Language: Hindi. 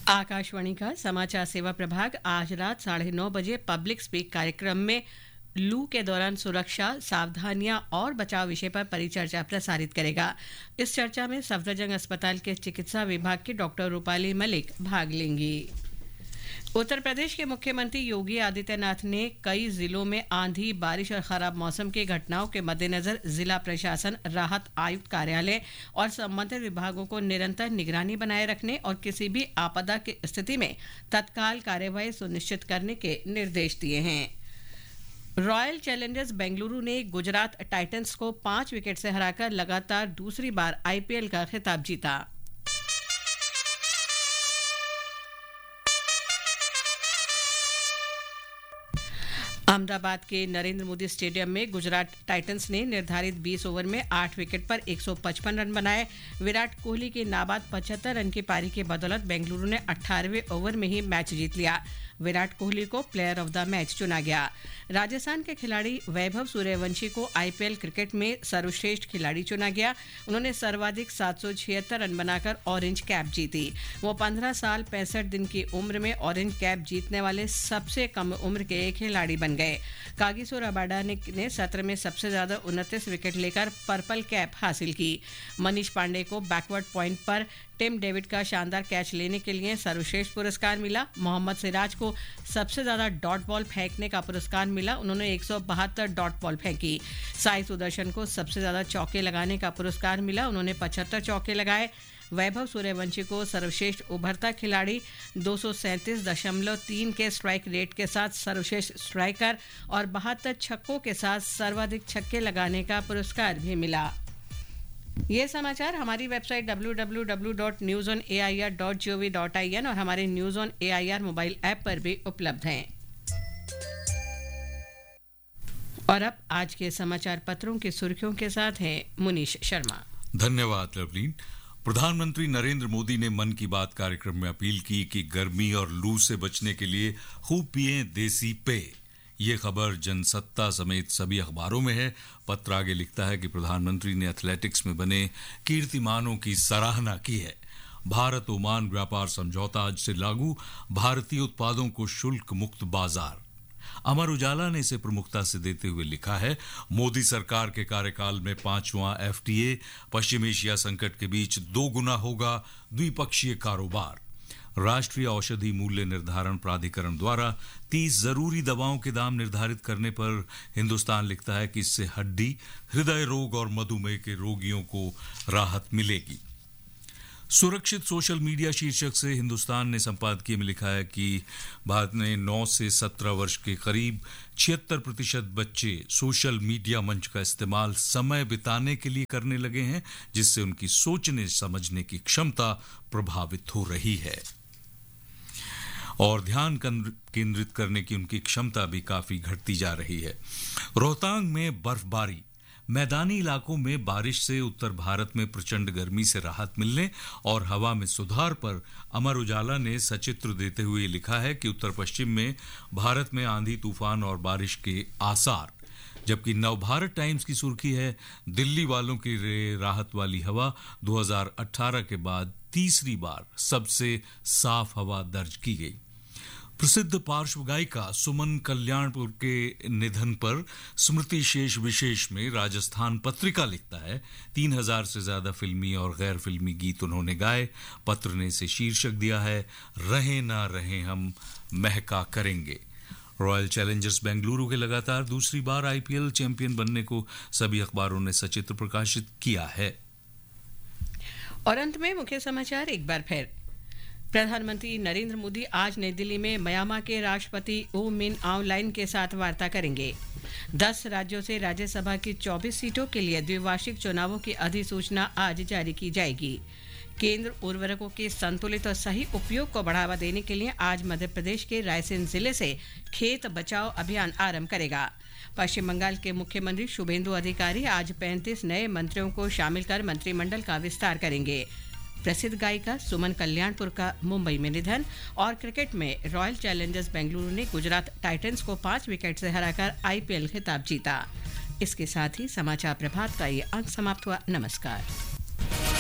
आकाशवाणी का समाचार सेवा प्रभाग आज रात 9:30 बजे पब्लिक स्पीक कार्यक्रम में लू के दौरान सुरक्षा, सावधानियां और बचाव विषय पर परिचर्चा प्रसारित करेगा। इस चर्चा में सफदरजंग अस्पताल के चिकित्सा विभाग की डॉक्टर रूपाली मलिक भाग लेंगी। उत्तर प्रदेश के मुख्यमंत्री योगी आदित्यनाथ ने कई जिलों में आंधी, बारिश और खराब मौसम की घटनाओं के मद्देनजर जिला प्रशासन, राहत आयुक्त कार्यालय और संबंधित विभागों को निरंतर निगरानी बनाए रखने और किसी भी आपदा की स्थिति में तत्काल कार्यवाही सुनिश्चित करने के निर्देश दिए हैं। रॉयल चैलेंजर्स बेंगलुरु ने गुजरात टाइटंस को 5 विकेट से हराकर लगातार दूसरी बार आईपीएल का खिताब जीता। अहमदाबाद के नरेंद्र मोदी स्टेडियम में गुजरात टाइटंस ने निर्धारित 20 ओवर में 8 विकेट पर 155 रन बनाए। विराट कोहली की नाबाद 75 रन की पारी की बदौलत बेंगलुरु ने 18वें ओवर में ही मैच जीत लिया। विराट कोहली को प्लेयर ऑफ द मैच चुना गया। राजस्थान के खिलाड़ी वैभव सूर्यवंशी को आईपीएल क्रिकेट में सर्वश्रेष्ठ खिलाड़ी चुना गया। उन्होंने सर्वाधिक 776 रन बनाकर ऑरेंज कैप जीती। वो 15 साल 65 दिन की उम्र में ऑरेंज कैप जीतने वाले सबसे कम उम्र के खिलाड़ी बन गए। कागिसो रबाडा ने सत्र में सबसे ज्यादा 29 विकेट लेकर पर्पल कैप हासिल की। मनीष पांडे को बैकवर्ड पॉइंट पर टिम डेविड का शानदार कैच लेने के लिए सर्वश्रेष्ठ पुरस्कार मिला। मोहम्मद सिराज को सबसे ज्यादा डॉट बॉल फेंकने का पुरस्कार मिला। उन्होंने 172 डॉट बॉल फेंकी। साई सुदर्शन को सबसे ज्यादा चौके लगाने का पुरस्कार मिला। उन्होंने 75 चौके लगाए। वैभव सूर्यवंशी को सर्वश्रेष्ठ उभरता खिलाड़ी, 237.3 के स्ट्राइक रेट के साथ सर्वश्रेष्ठ स्ट्राइकर और 72 छक्कों के साथ सर्वाधिक छक्के लगाने का पुरस्कार भी मिला। ये समाचार हमारी वेबसाइट www.newsonair.gov.in और हमारे news on AIR mobile app पर भी उपलब्ध हैं। और अब आज के समाचार पत्रों की सुर्खियों के साथ हैं मुनीश शर्मा। धन्यवाद लवलीन। प्रधानमंत्री नरेंद्र मोदी ने मन की बात कार्यक्रम में अपील की कि गर्मी और लू से बचने के लिए खूब पिएं देसी पेय। ये खबर जनसत्ता समेत सभी अखबारों में है। पत्र आगे लिखता है कि प्रधानमंत्री ने एथलेटिक्स में बने कीर्तिमानों की सराहना की है। भारत ओमान व्यापार समझौता आज से लागू, भारतीय उत्पादों को शुल्क मुक्त बाजार। अमर उजाला ने इसे प्रमुखता से देते हुए लिखा है, मोदी सरकार के कार्यकाल में 5वां एफटीए, पश्चिम एशिया संकट के बीच 2 गुना होगा द्विपक्षीय कारोबार। राष्ट्रीय औषधि मूल्य निर्धारण प्राधिकरण द्वारा 30 जरूरी दवाओं के दाम निर्धारित करने पर हिंदुस्तान लिखता है कि इससे हड्डी, हृदय रोग और मधुमेह के रोगियों को राहत मिलेगी। सुरक्षित सोशल मीडिया शीर्षक से हिंदुस्तान ने संपादकीय में लिखा है कि भारत में 9 से 17 वर्ष के करीब 76% बच्चे सोशल मीडिया मंच का इस्तेमाल समय बिताने के लिए करने लगे हैं, जिससे उनकी सोचने समझने की क्षमता प्रभावित हो रही है और ध्यान केंद्रित करने की उनकी क्षमता भी काफी घटती जा रही है। रोहतांग में बर्फबारी, मैदानी इलाकों में बारिश से उत्तर भारत में प्रचंड गर्मी से राहत मिलने और हवा में सुधार पर अमर उजाला ने सचित्र देते हुए लिखा है कि उत्तर पश्चिम में भारत में आंधी, तूफान और बारिश के आसार। जबकि नवभारत टाइम्स की सुर्खी है, दिल्ली वालों की राहत वाली हवा, 2018 के बाद तीसरी बार सबसे साफ हवा दर्ज की गई। प्रसिद्ध पार्श्व गायिका सुमन कल्याणपुर के निधन पर स्मृति शेष विशेष में राजस्थान पत्रिका लिखता है, 3000 से ज्यादा फिल्मी और गैर फिल्मी गीत उन्होंने गाए। पत्र ने इसे शीर्षक दिया है, रहे ना रहे हम महका करेंगे। रॉयल चैलेंजर्स बेंगलुरु के लगातार दूसरी बार आईपीएल चैंपियन बनने को सभी अखबारों ने सचित्र प्रकाशित किया है। और अंत में मुख्य समाचार एक बार फिर। प्रधानमंत्री नरेंद्र मोदी आज नई दिल्ली में म्यांमार के राष्ट्रपति ऊ मिन आउंग के साथ वार्ता करेंगे। 10 राज्यों से राज्यसभा की 24 सीटों के लिए द्विवार्षिक चुनावों की अधिसूचना आज जारी की जाएगी। केंद्र उर्वरकों के संतुलित और सही उपयोग को बढ़ावा देने के लिए आज मध्य प्रदेश के रायसेन जिले से खेत बचाओ अभियान आरंभ करेगा। पश्चिम बंगाल के मुख्यमंत्री शुभेंदु अधिकारी आज 35 नए मंत्रियों को शामिल कर मंत्रिमंडल का विस्तार करेंगे। प्रसिद्ध गायिका सुमन कल्याणपुर का मुंबई में निधन और क्रिकेट में रॉयल चैलेंजर्स बेंगलुरु ने गुजरात टाइटंस को 5 विकेट से हराकर आईपीएल खिताब जीता। इसके साथ ही समाचार प्रभात का ये अंक समाप्त हुआ। नमस्कार।